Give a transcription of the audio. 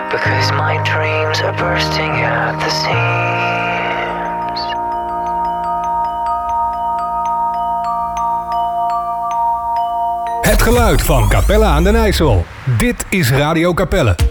because my dreams are bursting at the seams. Het geluid van Capelle aan den IJssel. Dit is Radio Capelle.